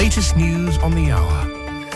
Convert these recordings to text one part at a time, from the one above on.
latest news on the hour.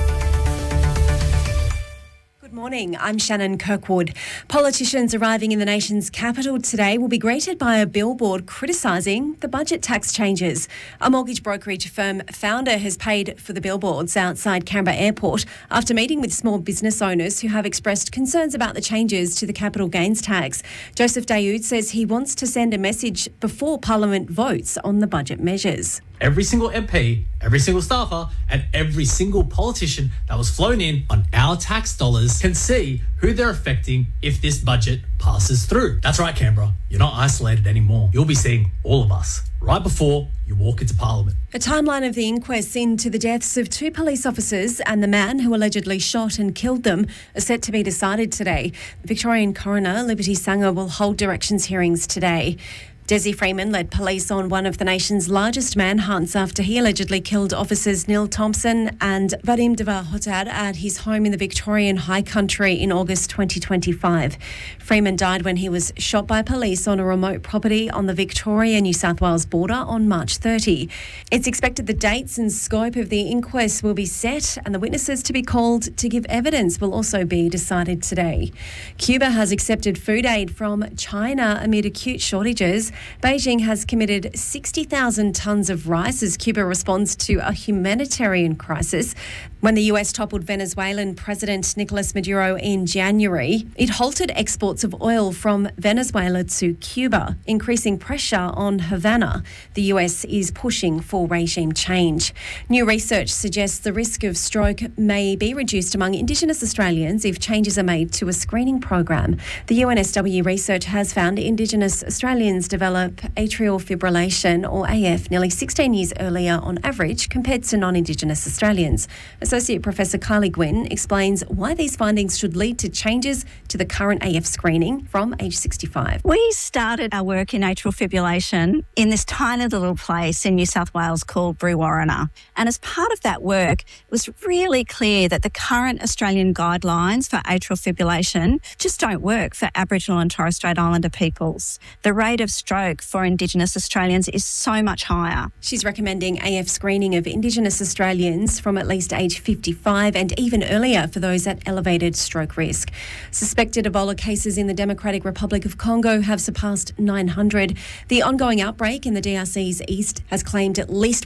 Good morning, I'm Shannon Kirkwood. Politicians arriving in the nation's capital today will be greeted by a billboard criticising the budget tax changes. A mortgage brokerage firm founder has paid for the billboards outside Canberra Airport after meeting with small business owners who have expressed concerns about the changes to the capital gains tax. Joseph Daoud says he wants to send a message before Parliament votes on the budget measures. Every single MP, every single staffer and every single politician that was flown in on our tax dollars can see who they're affecting if this budget passes through. That's right, Canberra. You're not isolated anymore. You'll be seeing all of us right before you walk into Parliament. A timeline of the inquest into the deaths of 2 police officers and the man who allegedly shot and killed them are set to be decided today. Victorian coroner Liberty Sanger will hold directions hearings today. Desi Freeman led police on one of the nation's largest manhunts after he allegedly killed officers Neil Thompson and Vadim Devar Hotad at his home in the Victorian High Country in August 2025. Freeman died when he was shot by police on a remote property on the Victoria-New South Wales border on March 30. It's expected the dates and scope of the inquest will be set and the witnesses to be called to give evidence will also be decided today. Cuba has accepted food aid from China amid acute shortages. Beijing has committed 60,000 tonnes of rice as Cuba responds to a humanitarian crisis. When the US toppled Venezuelan President Nicolas Maduro in January, it halted exports of oil from Venezuela to Cuba, increasing pressure on Havana. The US is pushing for regime change. New research suggests the risk of stroke may be reduced among Indigenous Australians if changes are made to a screening program. The UNSW research has found Indigenous Australians develop atrial fibrillation, or AF, nearly 16 years earlier on average compared to non-Indigenous Australians. Associate Professor Kylie Gwynn explains why these findings should lead to changes to the current AF screening from age 65. We started our work in atrial fibrillation in this tiny little place in New South Wales called Brewarrina. And as part of that work, it was really clear that the current Australian guidelines for atrial fibrillation just don't work for Aboriginal and Torres Strait Islander peoples. The rate of stroke for Indigenous Australians is so much higher. She's recommending AF screening of Indigenous Australians from at least age 55 and even earlier for those at elevated stroke risk. Suspected Ebola cases in the Democratic Republic of Congo have surpassed 900. The ongoing outbreak in the DRC's east has claimed at least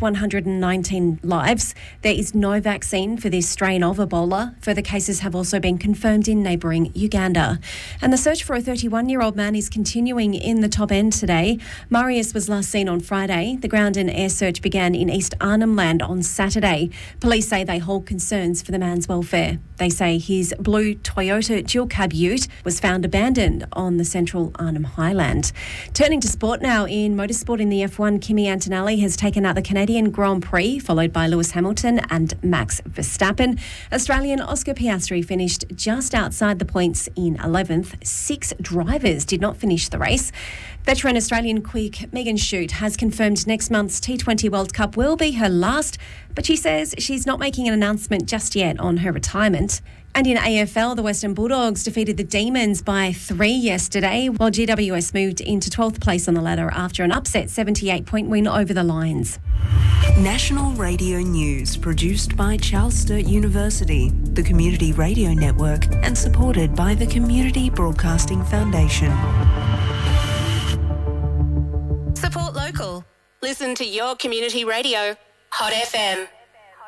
119 lives. There is no vaccine for this strain of Ebola. Further cases have also been confirmed in neighbouring Uganda. And the search for a 31-year-old man is continuing in the Top End today. Marius was last seen on Friday. The ground and air search began in East Arnhem Land on Saturday. Police say they hold concerns for the man's welfare. They say his blue Toyota dual cab ute was found abandoned on the central Arnhem Highland. Turning to sport now, in motorsport in the F1, Kimi Antonelli has taken out the Canadian Grand Prix, followed by Lewis Hamilton and Max Verstappen. Australian Oscar Piastri finished just outside the points in 11th. 6 drivers did not finish the race. Veteran Australian quick Megan Shute has confirmed next month's T20 World Cup will be her last, but she says she's not making an announcement just yet on her retirement. And in AFL, the Western Bulldogs defeated the Demons by 3 yesterday, while GWS moved into 12th place on the ladder after an upset 78-point win over the Lions. National Radio News, produced by Charles Sturt University, the Community Radio Network, and supported by the Community Broadcasting Foundation. Support local. Listen to your community radio. Hot FM.